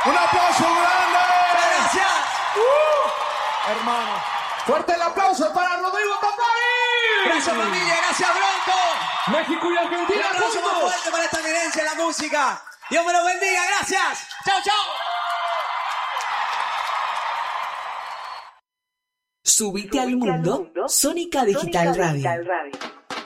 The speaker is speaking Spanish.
Un aplauso grande. Gracias. Hermano. Fuerte el aplauso para Rodrigo Tapari. Gracias familia, gracias Bronco. México y Argentina. Un aplauso más fuerte para esta eminencia en la música. Dios me lo bendiga, gracias. Chao, chao. Subite al mundo, Sónica Digital Radio.